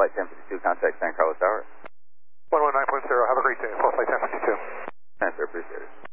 Flight 1052, contact San Carlos Tower. 119.0, have a great day. Flight 1052. Thanks, sir, appreciate it.